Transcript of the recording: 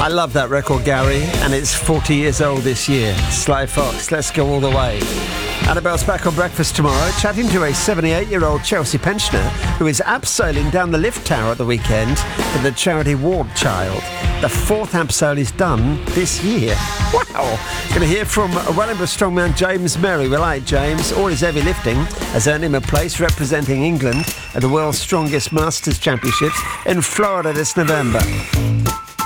I love that record, Gary, and it's 40 years old this year. Sly Fox, let's go all the way. Annabelle's back on Breakfast tomorrow, chatting to a 78-year-old Chelsea pensioner who is abseiling down the lift tower at the weekend for the charity Ward Child. The fourth abseil is done this year. Wow! Going to hear from Wellingborough strongman James Merry. We like James. All his heavy lifting has earned him a place representing England at the World's Strongest Masters Championships in Florida this November.